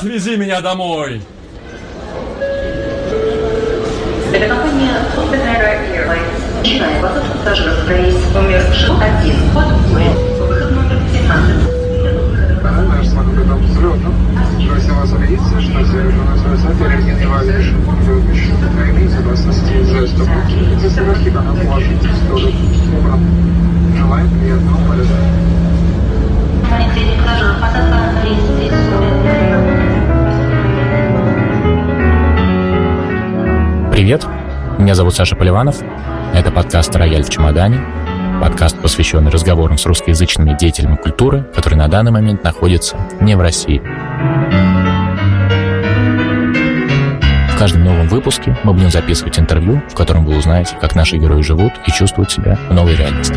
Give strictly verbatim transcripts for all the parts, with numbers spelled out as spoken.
Отвези меня домой! Авиакомпания Flutter Airlines начинает посадку пассажиров на рейс номер один под Уэйт. Выход номер семнадцать. Наш самолет готов к взлету. Просим вас убедиться, что совершенная высота реагировали войны согласности за стопки. За сверхи канал Вашингтон стоит убран. Желаем приятного полета. Среди пассажиров посадка на рейс Привет, меня зовут Саша Поливанов. Это подкаст «Рояль в чемодане». Подкаст, посвященный разговорам с русскоязычными деятелями культуры, которые на данный момент находятся не в России. В каждом новом выпуске мы будем записывать интервью, в котором вы узнаете, как наши герои живут и чувствуют себя в новой реальности.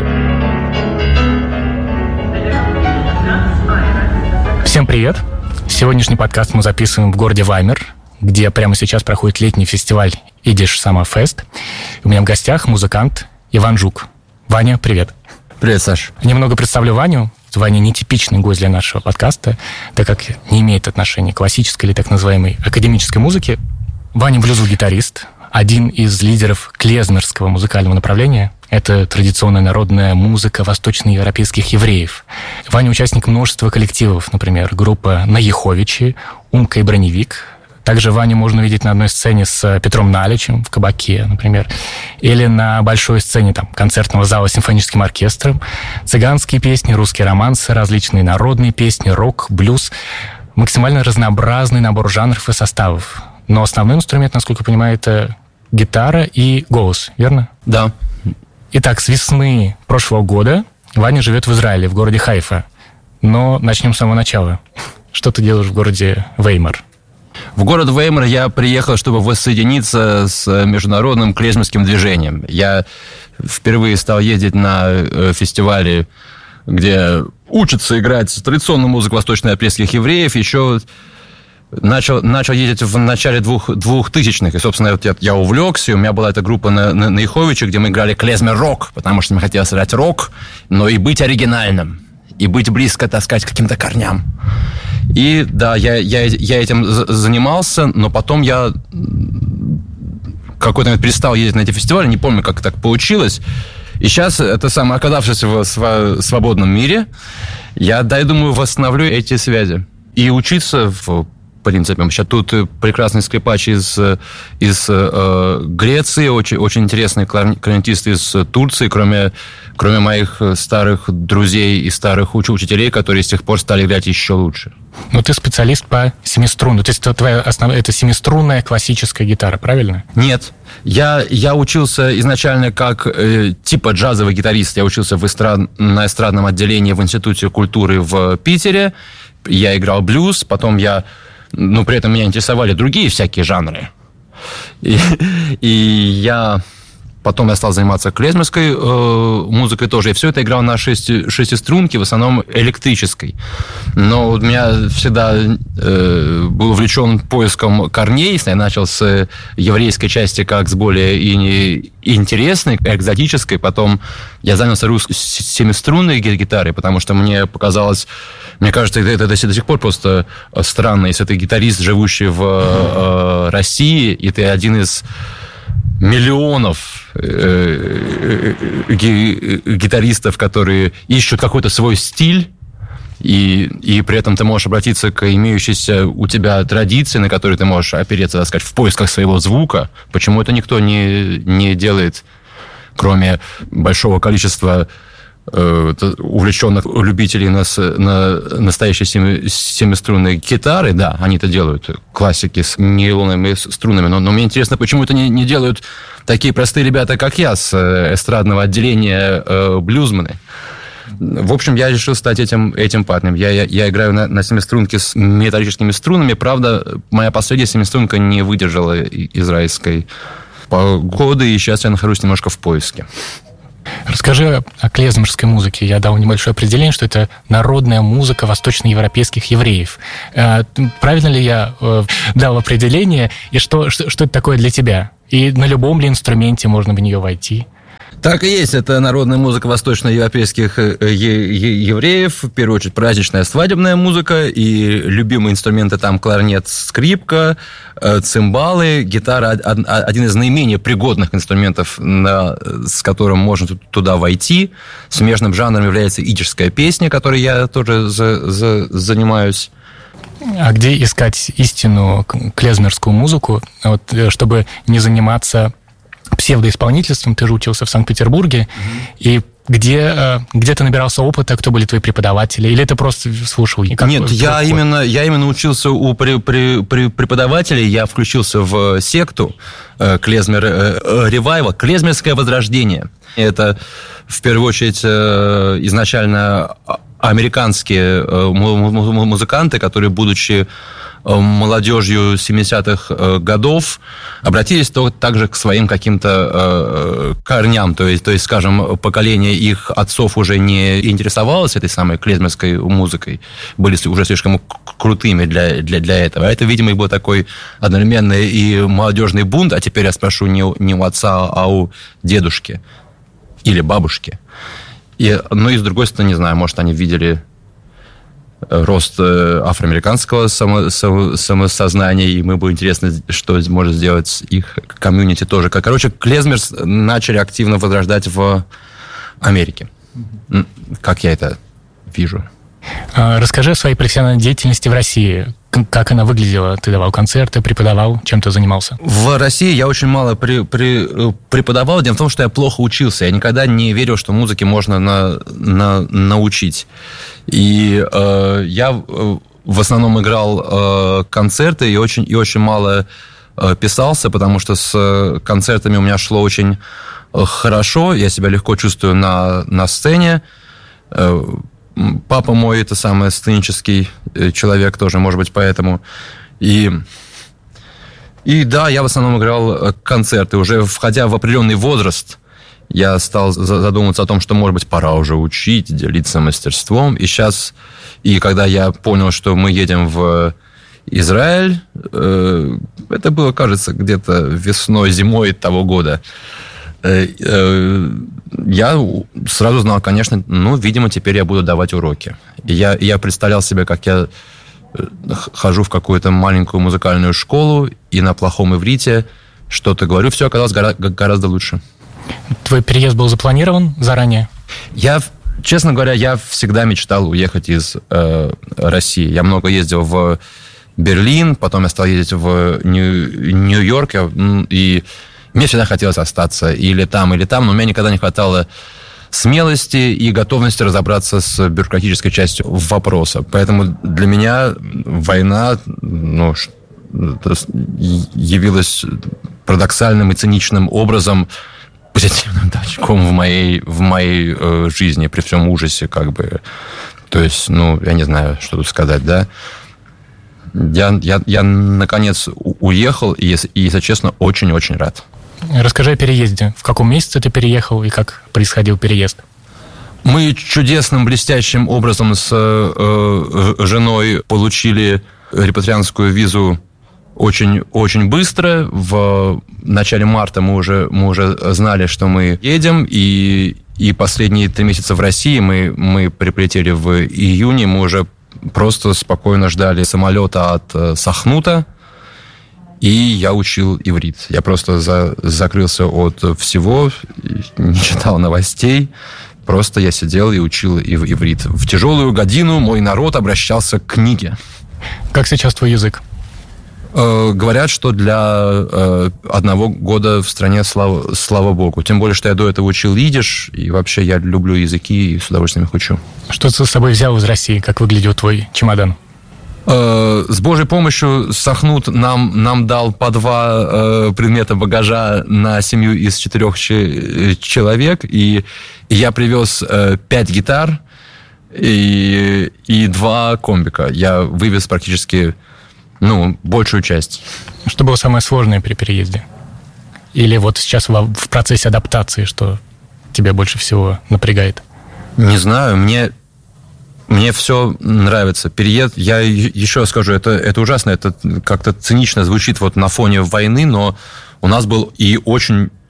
Всем привет! Сегодняшний подкаст мы записываем в городе Ваймер, где прямо сейчас проходит летний фестиваль «Идиш Summer Fest». У меня в гостях музыкант Иван Жук. Ваня, привет. Привет, Саш. Немного представлю Ваню. Ваня нетипичный гость для нашего подкаста, так как не имеет отношения к классической или так называемой академической музыке. Ваня блюзовый-гитарист, один из лидеров клезмерского музыкального направления. Это традиционная народная музыка восточноевропейских евреев. Ваня участник множества коллективов, например, группа «Наеховичи», «Умка и Броневик». Также Ваню можно видеть на одной сцене с Петром Наличем в «Кабаке», например, или на большой сцене там, концертного зала с симфоническим оркестром. Цыганские песни, русские романсы, различные народные песни, рок, блюз. Максимально разнообразный набор жанров и составов. Но основной инструмент, насколько я понимаю, это гитара и голос, верно? Да. Итак, с весны прошлого года Ваня живет в Израиле, в городе Хайфа. Но начнем с самого начала. Что ты делаешь в городе Веймар? В город Веймар я приехал, чтобы воссоединиться с международным клезмерским движением. Я впервые стал ездить на фестивали, где учатся играть традиционную музыку восточноевропейских евреев, еще начал, начал ездить в начале двух, двухтысячных. И, собственно, вот я, я увлекся, и у меня была эта группа на, на, на Иховиче, где мы играли клезмер-рок, потому что мне хотелось играть рок, но и быть оригинальным, и быть близко, так сказать, к каким-то корням. И да, я, я, я этим занимался, но потом я какой-то момент перестал ездить на эти фестивали, не помню, как так получилось. И сейчас, это самое, оказавшись в свободном мире, я, да, я думаю, восстановлю эти связи. И учиться, в принципе, сейчас тут прекрасный скрипач из, из э, Греции, очень, очень интересный кларнетист из Турции, кроме, кроме моих старых друзей и старых уч- учителей, которые с тех пор стали играть еще лучше. Ну, ты специалист по семиструнной. То есть твоя основная, это семиструнная классическая гитара, правильно? Нет. Я, я учился изначально как э, типа джазовый гитарист. Я учился в эстрад, на эстрадном отделении в Институте культуры в Питере. Я играл блюз, потом я... Но при этом меня интересовали другие всякие жанры. И, и я... Потом я стал заниматься клезмерской э, музыкой тоже. И все это играл на шести, шестиструнке, в основном электрической. Но у меня всегда э, был увлечен поиском корней. Я начал с еврейской части как с более и интересной, экзотической. Потом я занялся русской семиструнной гитарой, потому что мне показалось... Мне кажется, это, это до сих пор просто странно, если ты гитарист, живущий в э, России, и ты один из миллионов э, э, гитаристов, которые ищут какой-то свой стиль, и, и при этом ты можешь обратиться к имеющейся у тебя традиции, на которые ты можешь опереться, так сказать, в поисках своего звука. Почему это никто не, не делает, кроме большого количества увлеченных любителей на, на настоящей семи, семиструнной гитары, да, они это делают, классики с нейлоновыми струнами, но, но мне интересно, почему это не, не делают такие простые ребята, как я, с эстрадного отделения э, блюзмены. В общем, я решил стать этим, этим парнем. Я, я, я играю на, на семиструнке с металлическими струнами, правда, моя последняя семиструнка не выдержала израильской погоды, и сейчас я нахожусь немножко в поиске. Расскажи о клезмерской музыке. Я дал небольшое определение, что это народная музыка восточноевропейских евреев. Правильно ли я дал определение? И что, что, что это такое для тебя? И на любом ли инструменте можно в нее войти? Так и есть. Это народная музыка восточноевропейских евреев. В первую очередь праздничная свадебная музыка. И любимые инструменты там кларнет, скрипка, цимбалы, гитара. Один из наименее пригодных инструментов, с которым можно туда войти. Смежным жанром является идишская песня, которой я тоже за, за, занимаюсь. А где искать истинную клезмерскую музыку, вот, чтобы не заниматься псевдоисполнительством? Ты же учился в Санкт-Петербурге, mm-hmm. и где, где ты набирался опыта, кто были твои преподаватели, или ты просто слушал? Нет, я именно, я именно учился у при, при, при преподавателей, я включился в секту Клезмер Ревайвал, Клезмерское возрождение. Это, в первую очередь, изначально американские музыканты, которые, будучи молодежью семидесятых годов, обратились то, также к своим каким-то корням. То есть, то есть, скажем, поколение их отцов уже не интересовалось этой самой клезмерской музыкой, были уже слишком крутыми для, для, для этого. А это, видимо, и был такой одновременный и молодежный бунт, а теперь я спрошу не, не у отца, а у дедушки или бабушки. И, ну и с другой стороны, не знаю, может, они видели рост афроамериканского само, само, самосознания, и мы бы интересно, что может сделать их комьюнити тоже. Короче, клезмерс начали активно возрождать в Америке. Как я это вижу. Расскажи о своей профессиональной деятельности в России. Как она выглядела? Ты давал концерты, преподавал, чем ты занимался? В России я очень мало при, при, преподавал. Дело в том, что я плохо учился. Я никогда не верил, что музыке можно на, на, научить. И э, я в основном играл э, концерты и очень, и очень мало э, писался, потому что с концертами у меня шло очень хорошо. Я себя легко чувствую на, на сцене. Э, Папа мой, это самый сценический человек тоже, может быть, поэтому. И, и да, я в основном играл концерты. Уже входя в определенный возраст, я стал задумываться о том, что, может быть, пора уже учить, делиться мастерством. И сейчас, и когда я понял, что мы едем в Израиль, это было, кажется, где-то весной, зимой того года, я сразу знал, конечно, ну, видимо, теперь я буду давать уроки. И я, я представлял себе, как я хожу в какую-то маленькую музыкальную школу и на плохом иврите что-то говорю. Все оказалось гора- гораздо лучше. Твой переезд был запланирован заранее? Я, честно говоря, я всегда мечтал уехать из э, России. Я много ездил в Берлин, потом я стал ездить в Нью- Нью-Йорк, и мне всегда хотелось остаться или там, или там, но у меня никогда не хватало смелости и готовности разобраться с бюрократической частью вопроса. Поэтому для меня война, ну, явилась парадоксальным и циничным образом позитивным толчком в моей, в моей э, жизни, при всем ужасе, как бы. То есть, ну, я не знаю, что тут сказать, да. Я, я, я наконец, уехал, и, и, если честно, очень-очень рад. Расскажи о переезде. В каком месяце ты переехал и как происходил переезд? Мы чудесным, блестящим образом с э, женой получили репатрианскую визу очень, очень быстро. В начале марта мы уже, мы уже знали, что мы едем, и, и последние три месяца в России мы, мы прилетели в июне, мы уже просто спокойно ждали самолета от Сахнута, и я учил иврит. Я просто за, закрылся от всего, не читал новостей, просто я сидел и учил иврит. В тяжелую годину мой народ обращался к книге. Как сейчас твой язык? Э, говорят, что для э, одного года в стране, слава, слава богу. Тем более, что я до этого учил идиш, и вообще я люблю языки и с удовольствием их учу. Что ты с собой взял из России? Как выглядел твой чемодан? С Божьей помощью Сахнут нам, нам дал по два э, предмета багажа на семью из четырех ч- человек, и, и я привез э, пять гитар и, и два комбика. Я вывез практически, ну, большую часть. Что было самое сложное при переезде? Или вот сейчас в, в процессе адаптации, что тебя больше всего напрягает? Не знаю, мне... Мне все нравится. Переезд, я еще скажу, это, это ужасно, это как-то цинично звучит вот на фоне войны, но у нас был и очень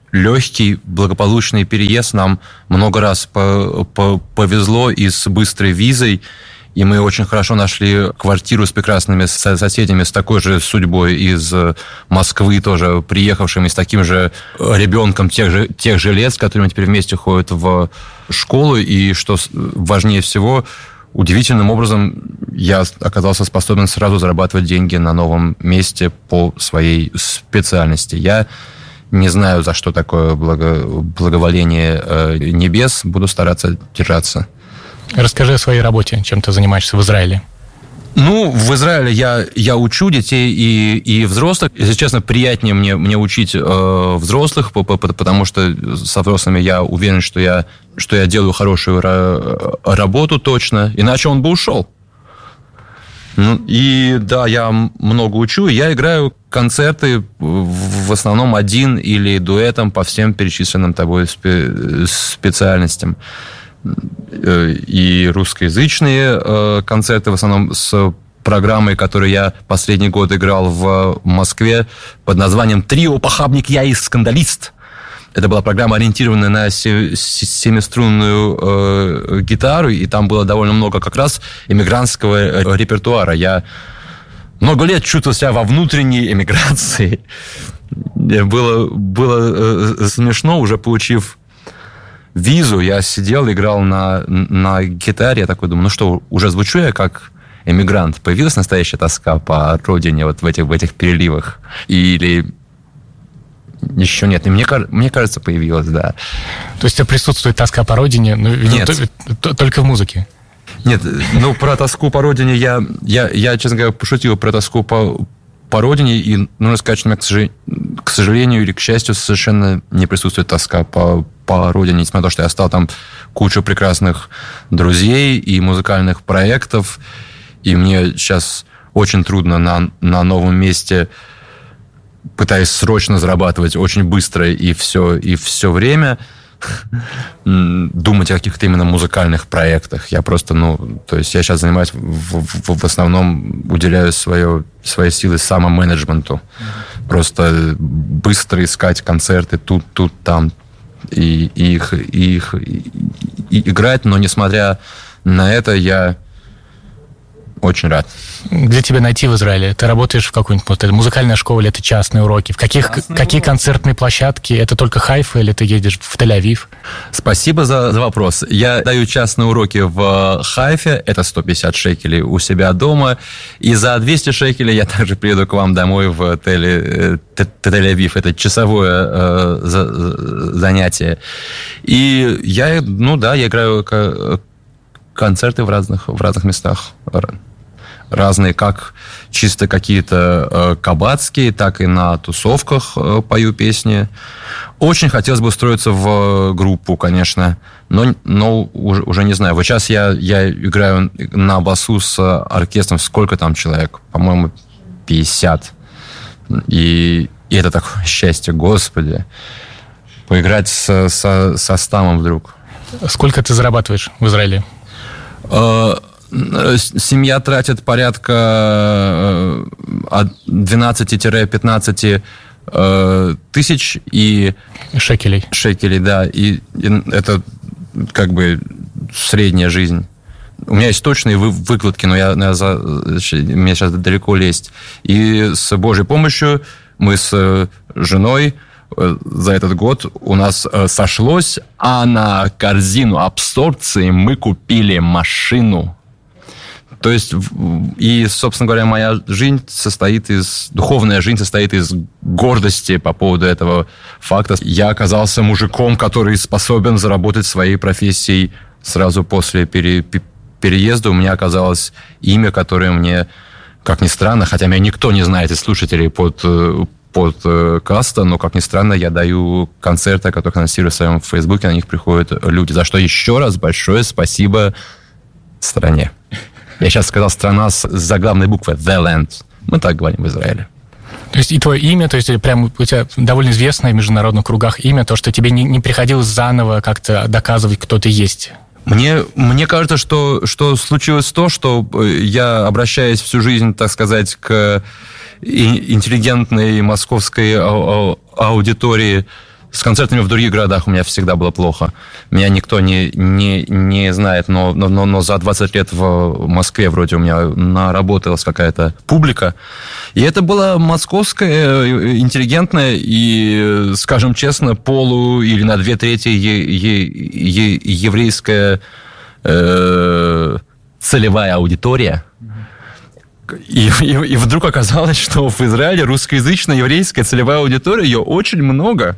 легкий, благополучный переезд. Нам много раз по- по- повезло и с быстрой визой, и мы очень хорошо нашли квартиру с прекрасными соседями, с такой же судьбой из Москвы, тоже приехавшими, с таким же ребенком тех же, тех же лет, с которыми теперь вместе ходят в школу. И что важнее всего, удивительным образом я оказался способен сразу зарабатывать деньги на новом месте по своей специальности. Я не знаю, за что такое благо, благоволение э, небес. Буду стараться держаться. Расскажи о своей работе, чем ты занимаешься в Израиле. Ну, в Израиле я, я учу детей и, и взрослых. Если честно, приятнее мне, мне учить э, взрослых, потому что со взрослыми я уверен, что я, что я делаю хорошую ра- работу точно, иначе он бы ушел. Ну, и да, я много учу. Я играю концерты в основном один или дуэтом по всем перечисленным тобой спе- специальностям. И русскоязычные концерты в основном с программой, которую я последний год играл в Москве под названием «Трио, похабник, я и скандалист». Это была программа, ориентированная на семиструнную э, гитару, и там было довольно много как раз эмигрантского репертуара. Я много лет чувствовал себя во внутренней эмиграции. Было, было э, смешно, уже получив визу, я сидел, играл на, на гитаре, я такой думаю, ну что, уже звучу я как эмигрант? Появилась настоящая тоска по родине вот в этих, в этих переливах? Или еще нет? Мне, мне кажется, появилась, да. То есть присутствует тоска по родине, но нет. Только в музыке? Нет, ну про тоску по родине я, я, я честно говоря, пошутил про тоску по, по родине, и нужно сказать, что у меня, к сожалению или к счастью, совершенно не присутствует тоска по по родине, несмотря на то, что я стал там кучу прекрасных друзей и музыкальных проектов, и мне сейчас очень трудно на, на новом месте, пытаясь срочно зарабатывать очень быстро и все, и все время, думать о каких-то именно музыкальных проектах. Я просто, ну, то есть я сейчас занимаюсь, в, в, в основном уделяю свое, свои силы самоменеджменту. Просто быстро искать концерты тут, тут, там, И, и их, и их и, и играть, но несмотря на это, я очень рад. Где тебя найти в Израиле? Ты работаешь в какой-нибудь вот, это музыкальной школе, это частные уроки? В каких, какие концертные площадки? Это только Хайфа или ты едешь в Тель-Авив? Спасибо за, за вопрос. Я даю частные уроки в Хайфе, это сто пятьдесят шекелей у себя дома, и за двести шекелей я также приеду к вам домой в Тель, Тель-Авив. Это часовое э, за, занятие. И я, ну да, я играю концерты в разных, в разных местах. Разные, как чисто какие-то э, кабацкие, так и на тусовках э, пою песни. Очень хотелось бы устроиться в группу, конечно, но, но уже, уже не знаю. Вот сейчас я, я играю на басу с оркестром. Сколько там человек? По-моему, пятьдесят. И, и это такое счастье, Господи. Поиграть со, со, со Стамом вдруг. Сколько ты зарабатываешь в Израиле? Э, Семья тратит порядка двенадцать-пятнадцать тысяч и... Шекелей. Шекелей, да. И, и это как бы средняя жизнь. У меня есть точные вы, выкладки, но я, я за, мне сейчас далеко лезть. И с Божьей помощью мы с женой за этот год у нас сошлось, а на корзину абсорбции мы купили машину. То есть, и, собственно говоря, моя жизнь состоит из... Духовная жизнь состоит из гордости по поводу этого факта. Я оказался мужиком, который способен заработать своей профессией сразу после пере, переезда. У меня оказалось имя, которое мне, как ни странно, хотя меня никто не знает из слушателей под... под каста, но, как ни странно, я даю концерты, которые анонсирую в своем Фейсбуке, на них приходят люди. За что еще раз большое спасибо стране. Я сейчас сказал страна с заглавной буквой The Land. Мы так говорим в Израиле. То есть и твое имя, то есть прям у тебя довольно известное в международных кругах имя, то, что тебе не, не приходилось заново как-то доказывать, кто ты есть. Мне, мне кажется, что, что случилось то, что я, обращаясь всю жизнь, так сказать, к интеллигентной московской аудитории С концертами в других городах у меня всегда было плохо. Меня никто не, не, не знает, но, но, но за двадцать лет в Москве вроде у меня наработалась какая-то публика. И это была московская, интеллигентная и, скажем честно, полу или на две трети е, е, е, еврейская э, целевая аудитория. И, и, и вдруг оказалось, что в Израиле русскоязычная еврейская целевая аудитория, ее очень много.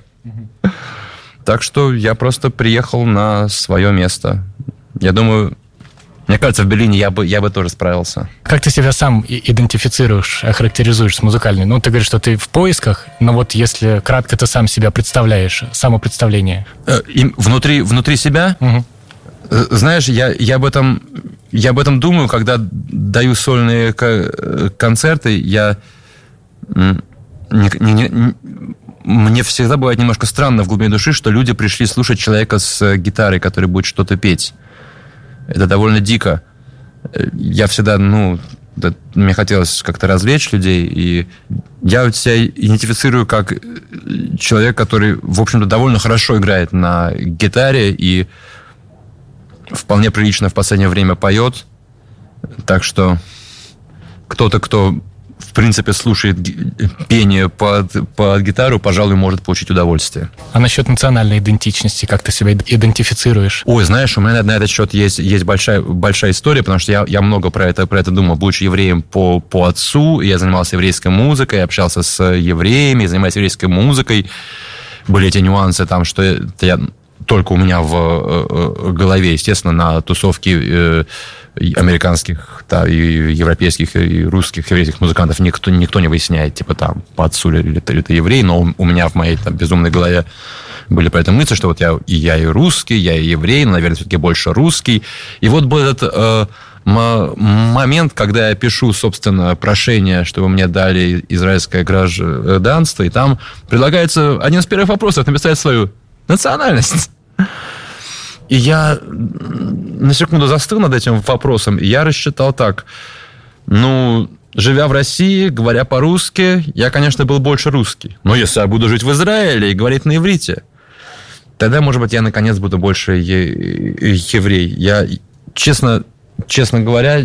Так что я просто приехал на свое место. Я думаю, мне кажется, в Берлине я бы, я бы тоже справился. Как ты себя сам идентифицируешь, охарактеризуешь с музыкальной? Ну, ты говоришь, что ты в поисках, но вот если кратко ты сам себя представляешь, самопредставление. И внутри, внутри себя? Угу. Знаешь, я, я, об этом, я об этом думаю, когда даю сольные концерты. Я... Не, не, не, мне всегда бывает немножко странно в глубине души, что люди пришли слушать человека с гитарой, который будет что-то петь. Это довольно дико. Я всегда, ну, да, мне хотелось как-то развлечь людей, и я себя идентифицирую как человек, который, в общем-то, довольно хорошо играет на гитаре и вполне прилично в последнее время поет. Так что кто-то, кто... в принципе, слушает пение под, под гитару, пожалуй, может получить удовольствие. А насчет национальной идентичности, как ты себя идентифицируешь? Ой, знаешь, у меня на этот счет есть, есть большая, большая история, потому что я, я много про это, про это думал. Будучи евреем по, по отцу, я занимался еврейской музыкой, общался с евреями, занимаюсь еврейской музыкой. Были эти нюансы там, что это я... только у меня в голове, естественно, на тусовке американских, да, и европейских, и русских еврейских музыкантов никто, никто не выясняет, типа, там, по отцу ли ты, ли ты еврей, но у меня в моей там безумной голове были при этом мысли, что вот я и, я и русский, я и еврей, но, наверное, все-таки больше русский. И вот был этот э, м- момент, когда я пишу, собственно, прошение, чтобы мне дали израильское гражданство, и там предлагается один из первых вопросов написать свою национальность. И я на секунду застыл над этим вопросом, и я рассчитал так. Ну, живя в России, говоря по-русски, я, конечно, был больше русский. Но если я буду жить в Израиле и говорить на иврите, тогда, может быть, я, наконец, буду больше е- еврей. Я, честно, честно говоря,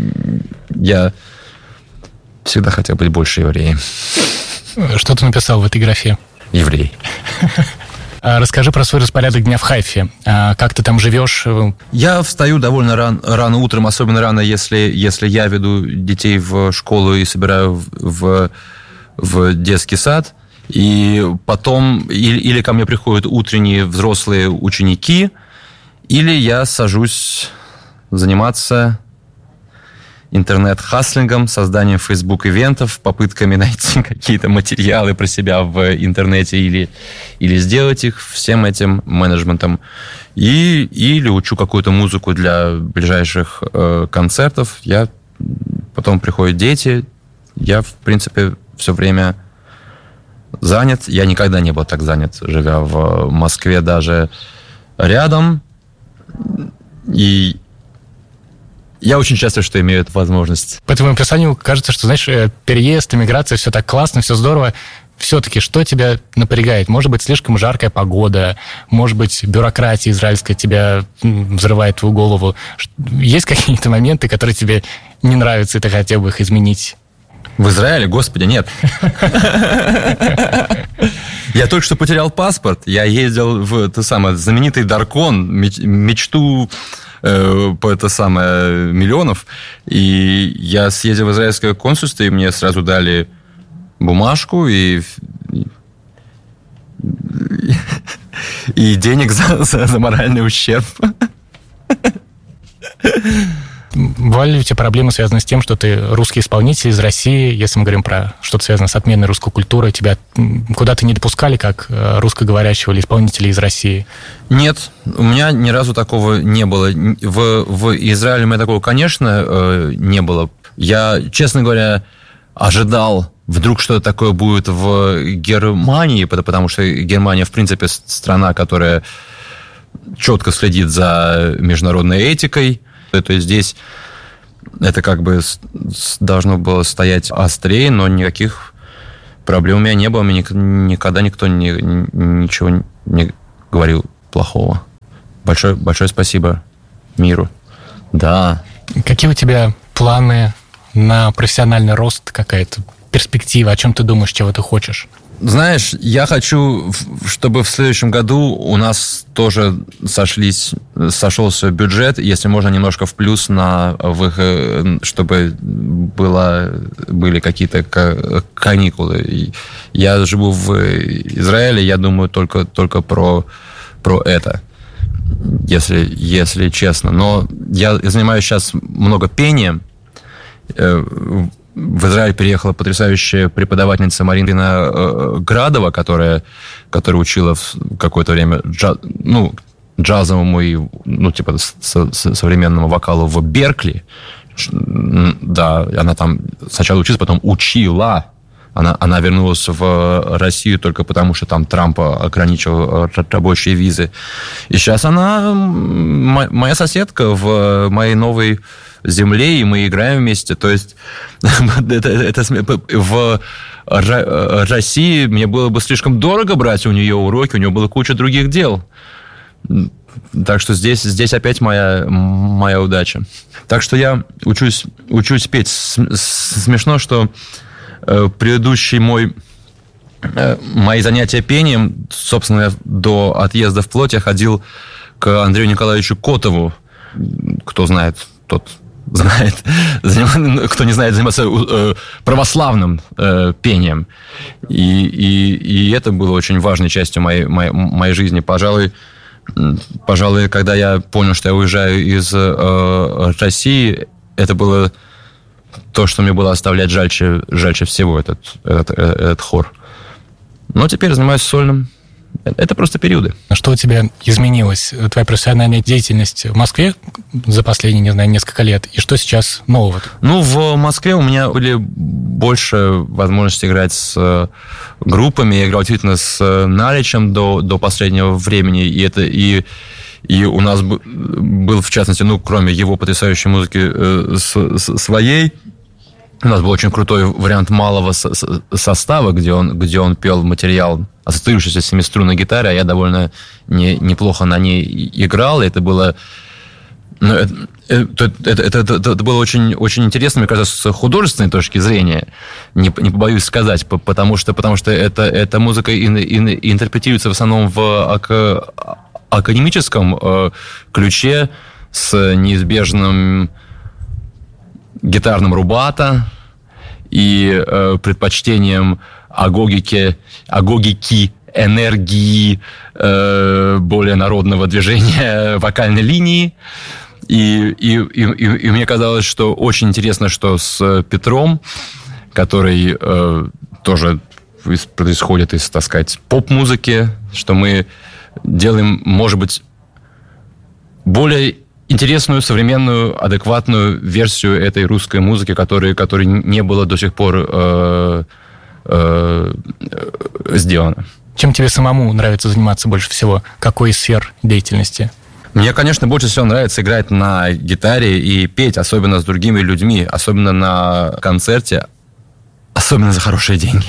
я всегда хотел быть больше евреем. Что ты написал в этой графе? Еврей. Расскажи про свой распорядок дня в Хайфе. Как ты там живешь? Я встаю довольно ран, рано утром, особенно рано, если, если я веду детей в школу и собираю в, в, в детский сад. И потом или, или ко мне приходят утренние взрослые ученики, или я сажусь заниматься интернет-хаслингом, созданием Facebook-ивентов, попытками найти какие-то материалы про себя в интернете или, или сделать их, всем этим менеджментом. И, или учу какую-то музыку для ближайших э, концертов. Я, потом приходят дети. Я, в принципе, все время занят. Я никогда не был так занят, живя в Москве даже рядом. И я очень счастлив, что имею эту возможность. По твоему описанию кажется, что, знаешь, переезд, эмиграция, все так классно, все здорово. Все-таки что тебя напрягает? Может быть, слишком жаркая погода, может быть, бюрократия израильская тебя взрывает твою голову. Есть какие-то моменты, которые тебе не нравятся, и ты хотел бы их изменить? В Израиле? Господи, нет. Я только что потерял паспорт. Я ездил в это самое, знаменитый Даркон, мечту по это самое миллионов. И я съездил в израильское консульство, и мне сразу дали бумажку и, и денег за, за, за моральный ущерб. Бывали ли у тебя проблемы, связанные с тем, что ты русский исполнитель из России, если мы говорим про что-то связанное с отменой русской культуры, тебя куда-то не допускали как русскоговорящего или исполнителя из России? Нет, у меня ни разу такого не было. В, в Израиле у меня такого, конечно, не было. Я, честно говоря, ожидал, вдруг что-то такое будет в Германии, потому что Германия, в принципе, страна, которая четко следит за международной этикой. То есть здесь это как бы должно было стоять острее, но никаких проблем у меня не было. Мне никогда никто не, ничего не говорил плохого. Большое, большое спасибо миру. Да. Какие у тебя планы на профессиональный рост, какая-то перспектива? О чем ты думаешь, чего ты хочешь? Знаешь, я хочу, чтобы в следующем году у нас тоже сошлись, сошелся бюджет, если можно, немножко в плюс, на выход, чтобы было, были какие-то каникулы. Я живу в Израиле, я думаю только, только про, про это, если, если честно. Но я занимаюсь сейчас много пением. В Израиль переехала потрясающая преподавательница Марина Градова, которая, которая учила в какое-то время джаз, ну, джазовому и ну, типа, со, со, современному вокалу в Беркли. Да, она там сначала училась, потом учила. Она, она вернулась в Россию только потому, что там Трамп ограничил рабочие визы. И сейчас она моя соседка в моей новой земле, и мы играем вместе. То есть это, это, в России мне было бы слишком дорого брать у нее уроки, у нее было куча других дел. Так что здесь, здесь опять моя, моя удача. Так что я учусь, учусь петь. Смешно, что предыдущий мой мои занятия пением, собственно, я до отъезда в Плоть я ходил к Андрею Николаевичу Котову. Кто знает, тот знает. Кто не знает, заниматься э, православным э, пением. И, и, и это было очень важной частью моей, моей, моей жизни. Пожалуй, пожалуй, когда я понял, что я уезжаю из э, России, это было то, что мне было оставлять жальче, жальче всего, этот, этот, этот хор. Но теперь занимаюсь сольным. Это просто периоды. Что у тебя изменилось? Твоя профессиональная деятельность в Москве за последние, не знаю, несколько лет? И что сейчас нового? Ну, в Москве у меня были больше возможностей играть с группами. Я играл действительно с Наричем до, до последнего времени. И, это, и, и у нас был, в частности, ну, кроме его потрясающей музыки с, с, своей, у нас был очень крутой вариант малого состава, где он, где он пел материал, ассоциирующийся с семиструнной гитарой, а я довольно не, неплохо на ней играл. Это было, ну, это, это, это, это, это было очень, очень интересно, мне кажется, с художественной точки зрения, не, не побоюсь сказать, потому что, потому что это, эта музыка ин, ин, интерпретируется в основном в академическом э, ключе с неизбежным гитарным рубато и э, предпочтением агогики, агогики энергии э, более народного движения вокальной линии. И, и, и, и мне казалось, что очень интересно, что с Петром, который э, тоже происходит из, так сказать, поп-музыки, что мы делаем, может быть, более интересную, современную, адекватную версию этой русской музыки, которой, которой не было до сих пор э, э, сделано. Чем тебе самому нравится заниматься больше всего? Какой из сфер деятельности? Мне, конечно, больше всего нравится играть на гитаре и петь, особенно с другими людьми, особенно на концерте, особенно за хорошие деньги.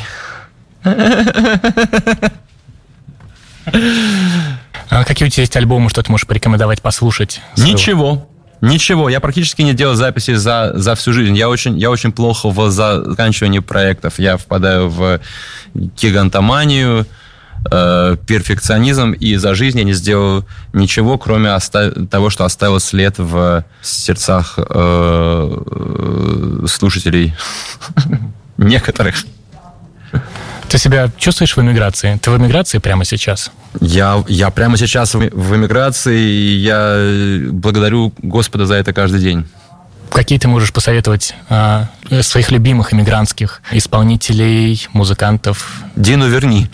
А какие у тебя есть альбомы, что ты можешь порекомендовать послушать? Ничего. Ничего. Я практически не делал записи за, за всю жизнь. Я очень, я очень плохо в заканчивании проектов. Я впадаю в гигантоманию, э, перфекционизм, и за жизнь я не сделал ничего, кроме оста- того, что оставил след в сердцах э, слушателей некоторых. Ты себя чувствуешь в эмиграции? Ты в эмиграции прямо сейчас? Я, я прямо сейчас в, в эмиграции, и я благодарю Господа за это каждый день. Какие ты можешь посоветовать а, своих любимых эмигрантских исполнителей, музыкантов? Дину Верни.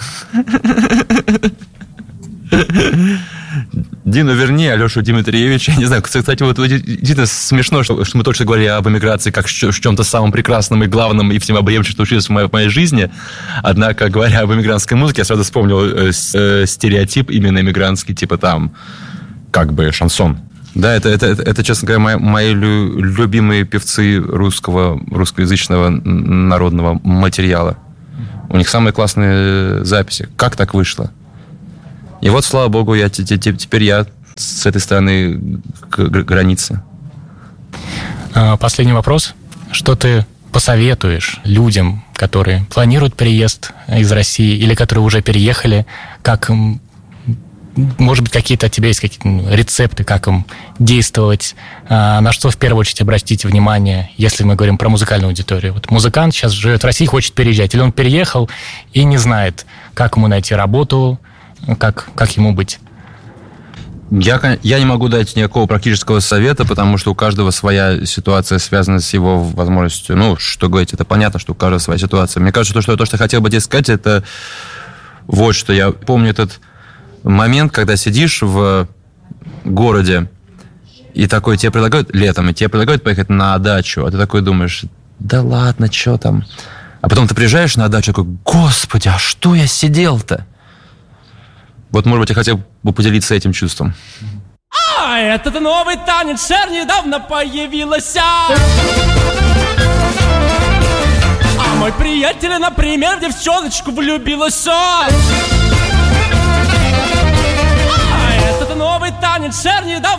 Дину Верни, Алешу Дмитриевича. Я не знаю, кстати, вот действительно смешно, что, что мы точно говорили об эмиграции как в чем-то самом прекрасном и главном и всеобъемлющем, что случилось в моей, в моей жизни. Однако, говоря об эмигрантской музыке, я сразу вспомнил э, э, стереотип именно эмигрантский, типа там, как бы, шансон. Да, это, это, это, это честно говоря, мои, мои лю, любимые певцы русского, русскоязычного народного материала. У них самые классные записи. Как так вышло? И вот, слава богу, я, теперь я с этой стороны границы. Последний вопрос. Что ты посоветуешь людям, которые планируют переезд из России или которые уже переехали, как им, может быть, какие-то от тебя есть какие-то рецепты, как им действовать, на что в первую очередь обратите внимание, если мы говорим про музыкальную аудиторию? Вот музыкант сейчас живет в России, хочет переезжать, или он переехал и не знает, как ему найти работу, как, как ему быть? Я, я не могу дать никакого практического совета, потому что у каждого своя ситуация, связана с его возможностью. Ну, что говорить, это понятно, что у каждого своя ситуация. Мне кажется, то, что, то, что я хотел бы тебе сказать, это вот что. Я помню этот момент, когда сидишь в городе, и такой тебе предлагают летом, и тебе предлагают поехать на дачу, а ты такой думаешь, да ладно, что там? А потом ты приезжаешь на дачу, такой, господи, а что я сидел-то? Вот, может быть, я хотел бы поделиться этим чувством. А, этот новый танец Шер недавно появился. А мой приятель, например, в девчоночку влюбился. А, этот новый танец Шер недавно